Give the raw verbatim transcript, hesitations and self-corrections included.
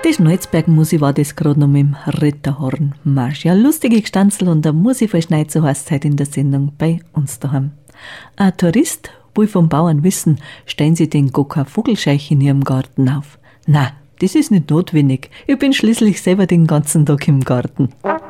Die Schnalzberg-Musi war das gerade noch mit dem Ritterhorn-Marsch. Ja, lustige Gestanzel und der Musi-Verschneit, so heißt es heute in der Sendung bei uns daheim. Ein Tourist will vom Bauern wissen, stellen sie den Goka Vogelscheich in ihrem Garten auf? Na, das ist nicht notwendig. Ich bin schließlich selber den ganzen Tag im Garten.